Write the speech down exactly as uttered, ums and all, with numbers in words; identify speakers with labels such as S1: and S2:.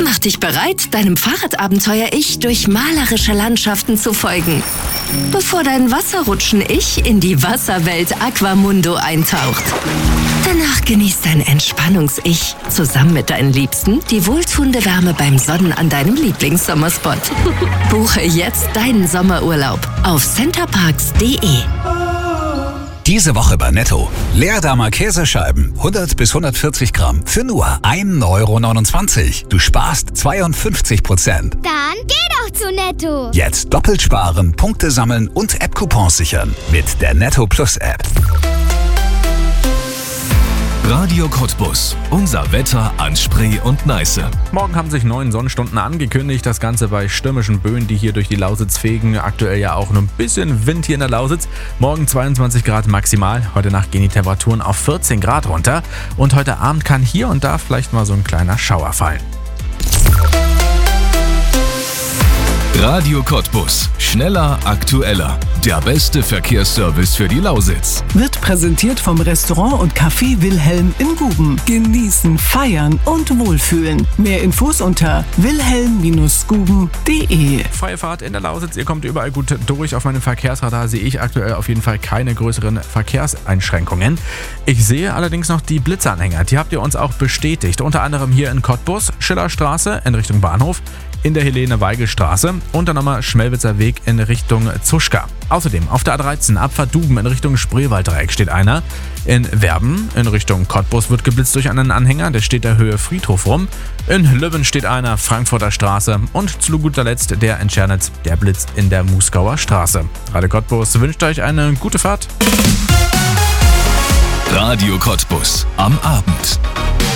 S1: Mach dich bereit, deinem Fahrradabenteuer-Ich durch malerische Landschaften zu folgen, bevor dein Wasserrutschen-Ich in die Wasserwelt Aquamundo eintaucht. Danach genießt dein Entspannungs-Ich zusammen mit deinen Liebsten die wohltuende Wärme beim Sonnen an deinem Lieblingssommerspot. Buche jetzt deinen Sommerurlaub auf centerparks punkt de.
S2: Diese Woche bei Netto. Leerdammer Käsescheiben, hundert bis hundertvierzig Gramm, für nur ein Euro neunundzwanzig. Du sparst zweiundfünfzig Prozent.
S3: Dann geh doch zu Netto.
S2: Jetzt doppelt sparen, Punkte sammeln und App-Coupons sichern mit der Netto Plus App.
S4: Radio Cottbus. Unser Wetter an Spree und Neiße.
S5: Morgen haben sich neun Sonnenstunden angekündigt. Das Ganze bei stürmischen Böen, die hier durch die Lausitz fegen. Aktuell ja auch nur ein bisschen Wind hier in der Lausitz. Morgen zweiundzwanzig Grad maximal. Heute Nacht gehen die Temperaturen auf vierzehn Grad runter. Und heute Abend kann hier und da vielleicht mal so ein kleiner Schauer fallen.
S4: Radio Cottbus. Schneller, aktueller. Der beste Verkehrsservice für die Lausitz.
S6: Wird präsentiert vom Restaurant und Café Wilhelm in Guben. Genießen, feiern und wohlfühlen. Mehr Infos unter wilhelm guben punkt de.
S5: Freie Fahrt in der Lausitz. Ihr kommt überall gut durch. Auf meinem Verkehrsradar sehe ich aktuell auf jeden Fall keine größeren Verkehrseinschränkungen. Ich sehe allerdings noch die Blitzanhänger. Die habt ihr uns auch bestätigt. Unter anderem hier in Cottbus, Schillerstraße in Richtung Bahnhof, in der Helene-Weigel-Straße und dann nochmal Schmelwitzer Weg in Richtung Zuschka. Außerdem auf der A dreizehn Abfahrt Duben in Richtung Spreewalddreieck steht einer. In Werben in Richtung Cottbus wird geblitzt durch einen Anhänger, der steht der Höhe Friedhof rum. In Lübben steht einer, Frankfurter Straße und zu guter Letzt der in Tschernitz, der blitzt in der Muskauer Straße. Radio Cottbus wünscht euch eine gute Fahrt.
S4: Radio Cottbus am Abend.